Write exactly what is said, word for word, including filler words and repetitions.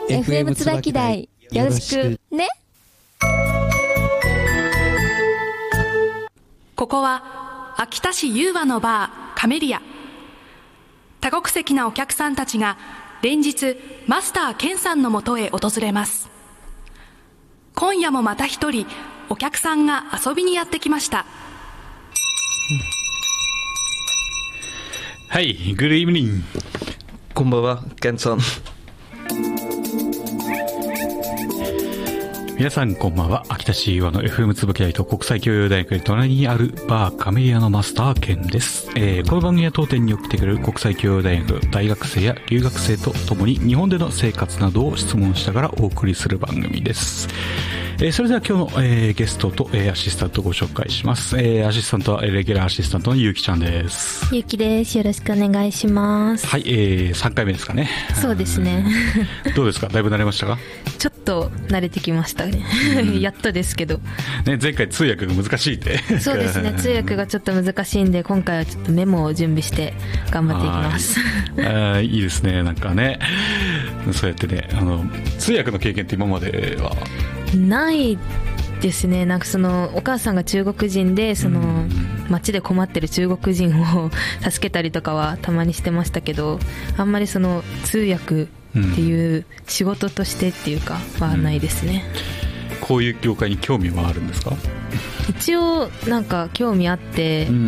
エフエム 椿台よろしくね。 ここは秋田市優和のバーカメリア。多国籍なお客さんたちが連日マスターケンさんのもとへ訪れます。今夜もまた一人お客さんが遊びにやってきました。 はい、グッドイブニング。 こんばんは、ケンさん。 皆さんこんばんは。秋田市優和の エフエム 椿台と国際教養大学の隣にあるバーカメリアのマスターケンです。えー、この番組は当店に送ってくれる国際教養大学大学生や留学生とともに日本での生活などを質問しながらお送りする番組です。えー、それでは今日の、えー、ゲストと、えー、アシスタントをご紹介します。えー、アシスタントはレギュラーアシスタントのゆうきちゃんです。 ゆうきです。よろしくお願いします。 はい、えー、さんかいめですかね。 そうですね。 どうですか、だいぶ慣れましたか？ ちょっと慣れてきましたね。やっとですけど。 ね、前回通訳が難しいって。 そうですね、通訳がちょっと難しいんで、今回はちょっとメモを準備して頑張っていきます。 あ、いいですね、なんかね。そうやってね、あの、通訳の経験って今まではないですね。なんかそのお母さんが中国人で、その街で困ってる中国人を助けたりとかはたまにしてましたけど、あんまりその通訳っていう仕事としてっていうかはないですね。 うん、こういう業界に興味はあるんですか？ 一応なんか興味あって、うん